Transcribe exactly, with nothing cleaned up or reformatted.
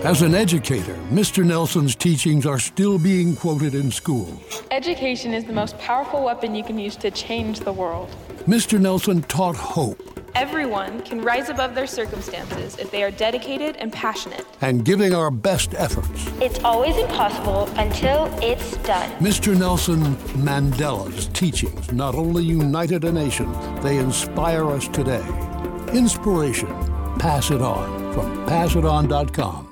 As an educator, Mister Nelson's teachings are still being quoted in schools. Education is the most powerful weapon you can use to change the world. Mister Nelson taught hope. Everyone can rise above their circumstances if they are dedicated and passionate. And giving our best efforts. It's always impossible until it's done. Mister Nelson Mandela's teachings not only united a nation, they inspire us today. Inspiration. Pass it on from pass it on dot com.